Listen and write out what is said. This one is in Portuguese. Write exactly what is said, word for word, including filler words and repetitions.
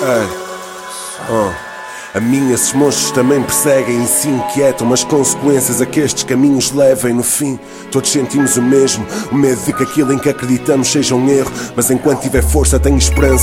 Sério. Oh. A mim esses monstros também perseguem e se inquietam, mas consequências a que estes caminhos levem. No fim, todos sentimos o mesmo, o medo de que aquilo em que acreditamos seja um erro. Mas enquanto tiver força tenho esperança